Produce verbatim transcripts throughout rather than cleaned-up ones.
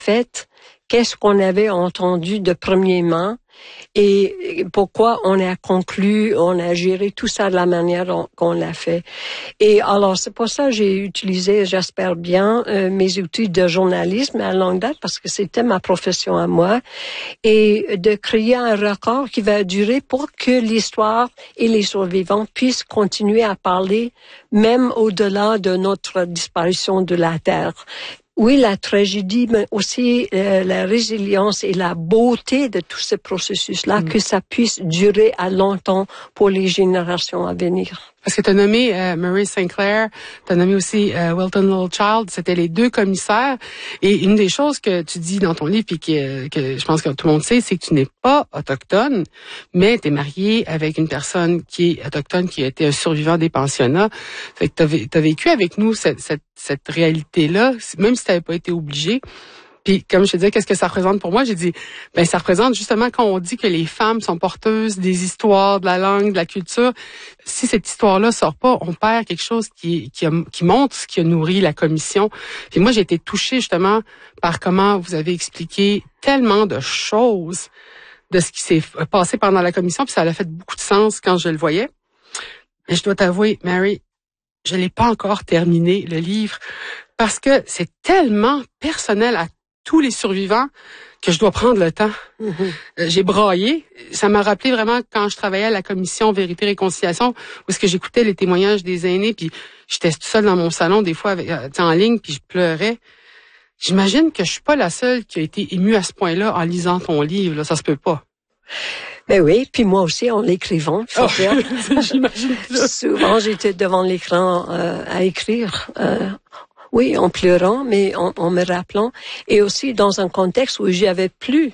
fait, qu'est-ce qu'on avait entendu de premièrement et pourquoi on a conclu, on a géré tout ça de la manière qu'on l'a fait. Et alors, c'est pour ça que j'ai utilisé, j'espère bien, euh, mes outils de journalisme à longue date parce que c'était ma profession à moi et de créer un record qui va durer pour que l'histoire et les survivants puissent continuer à parler même au-delà de notre disparition de la Terre. Oui, la tragédie, mais aussi euh, la résilience et la beauté de tout ce processus-là, mmh. que ça puisse durer à longtemps pour les générations à venir. Parce que tu as nommé euh, Murray Sinclair, tu as nommé aussi euh, Wilton Littlechild, c'était les deux commissaires. Et une des choses que tu dis dans ton livre, puis que, que je pense que tout le monde sait, c'est que tu n'es pas autochtone, mais tu es marié avec une personne qui est autochtone, qui a été un survivant des pensionnats. Fait que tu as vécu avec nous cette, cette, cette réalité-là, même si tu n'avais pas été obligé. Puis, comme je te disais, qu'est-ce que ça représente pour moi? J'ai dit, ben, ça représente justement quand on dit que les femmes sont porteuses des histoires, de la langue, de la culture. Si cette histoire-là sort pas, on perd quelque chose qui, qui, a, qui montre ce qui a nourri la commission. Puis moi, j'ai été touchée justement par comment vous avez expliqué tellement de choses de ce qui s'est passé pendant la commission. Puis ça a fait beaucoup de sens quand je le voyais. Mais je dois t'avouer, Mary, je l'ai pas encore terminé, le livre, parce que c'est tellement personnel à tous les survivants que je dois prendre le temps. Mm-hmm. Euh, j'ai braillé. Ça m'a rappelé vraiment quand je travaillais à la commission Vérité et Réconciliation, où est-ce que j'écoutais les témoignages des aînés, puis j'étais seule dans mon salon des fois avec, euh, en ligne, puis je pleurais. J'imagine que je suis pas la seule qui a été émue à ce point-là en lisant ton livre. Là. Ça se peut pas. Ben oui, puis moi aussi en l'écrivant. Oh, j'imagine ça. Souvent, j'étais devant l'écran euh, à écrire. Euh, Oui, en pleurant, mais en, en me rappelant. Et aussi dans un contexte où j'avais plus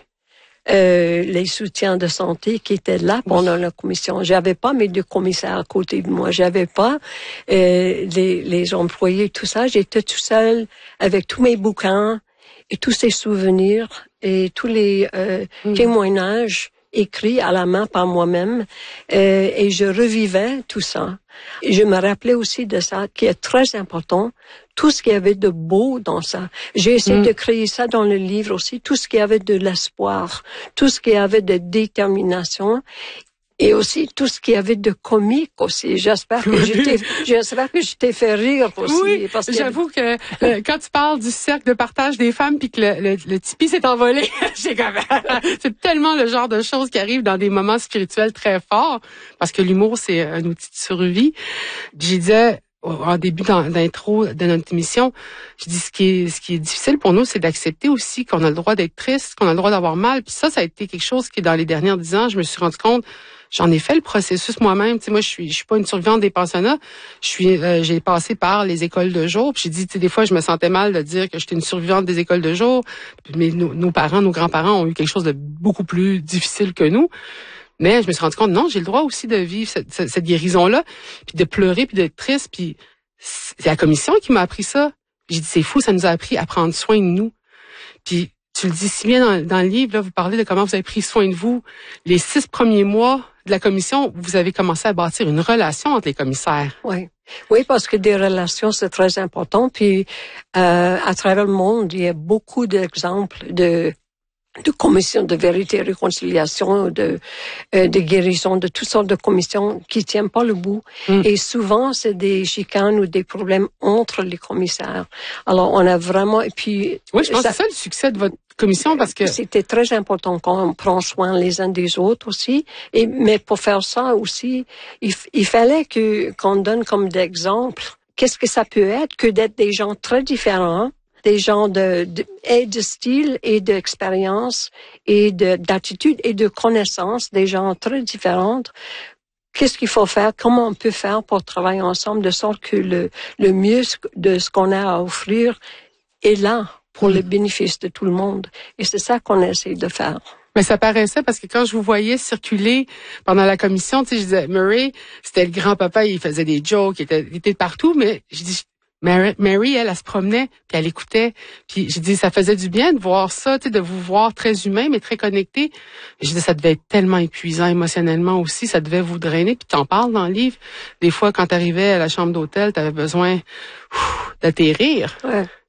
euh, les soutiens de santé qui étaient là pendant la commission. J'avais pas mes deux commissaires à côté de moi. J'avais pas euh, les, les employés, tout ça. J'étais tout seul avec tous mes bouquins et tous ces souvenirs et tous les euh, mmh. témoignages écrits à la main par moi-même. Euh, et je revivais tout ça. Et je me rappelais aussi de ça, qui est très important, tout ce qu'il y avait de beau dans ça. J'ai essayé mmh. de créer ça dans le livre aussi, tout ce qu'il y avait de l'espoir, tout ce qu'il y avait de détermination, et aussi tout ce qu'il y avait de comique aussi. J'espère que je t'ai, j'espère que je t'ai fait rire aussi. Oui, parce que j'avoue que euh, quand tu parles du cercle de partage des femmes puis que le, le, le tipi s'est envolé, j'ai comme c'est tellement le genre de choses qui arrivent dans des moments spirituels très forts, parce que l'humour c'est un outil de survie. J'ai dit en début d'intro de notre émission, je dis ce qui est ce qui est difficile pour nous, c'est d'accepter aussi qu'on a le droit d'être triste, qu'on a le droit d'avoir mal. Puis ça, ça a été quelque chose qui, dans les dernières dix ans, je me suis rendu compte. J'en ai fait le processus moi-même. Tu sais, moi, je suis, je suis pas une survivante des pensionnats. Je suis, euh, j'ai passé par les écoles de jour. Puis j'ai dit, tu sais, des fois, je me sentais mal de dire que j'étais une survivante des écoles de jour. Mais nos, nos parents, nos grands-parents ont eu quelque chose de beaucoup plus difficile que nous. Mais je me suis rendu compte, non, j'ai le droit aussi de vivre cette, cette, cette guérison-là, puis de pleurer, puis d'être triste. Puis c'est la commission qui m'a appris ça. J'ai dit, c'est fou, ça nous a appris à prendre soin de nous. Puis tu le dis si bien dans, dans le livre, là, vous parlez de comment vous avez pris soin de vous. Les six premiers mois de la commission, vous avez commencé à bâtir une relation entre les commissaires. Oui, oui, parce que des relations, c'est très important. Puis euh, à travers le monde, il y a beaucoup d'exemples de de commissions de vérité et réconciliation, de, euh, de guérison, de toutes sortes de commissions qui tiennent pas le bout. Mm. Et souvent, c'est des chicanes ou des problèmes entre les commissaires. Alors, on a vraiment, et puis... Oui, je pense ça, que c'est ça le succès de votre commission, parce que... C'était très important qu'on prend soin les uns des autres aussi. Et, mais pour faire ça aussi, il, il fallait que, qu'on donne comme d'exemple qu'est-ce que ça peut être que d'être des gens très différents, des gens de, de, et de style et d'expérience et de, d'attitude et de connaissance, des gens très différentes. Qu'est-ce qu'il faut faire? Comment on peut faire pour travailler ensemble de sorte que le, le mieux de ce qu'on a à offrir est là pour mmh. le bénéfice de tout le monde. Et c'est ça qu'on essaie de faire. Mais ça paraissait parce que quand je vous voyais circuler pendant la commission, tu sais, je disais, Murray, c'était le grand-papa, il faisait des jokes, il était, il était partout, mais je dis, Mary, Mary, elle, elle se promenait, puis elle écoutait. Puis j'ai dit, ça faisait du bien de voir ça, tu sais, de vous voir très humain, mais très connecté. J'ai dit, ça devait être tellement épuisant émotionnellement aussi, ça devait vous drainer. Puis t'en parles dans le livre. Des fois, quand t'arrivais à la chambre d'hôtel, t'avais besoin ouf, d'atterrir. Ouais.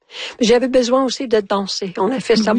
J'avais besoin aussi de danser. On a fait ça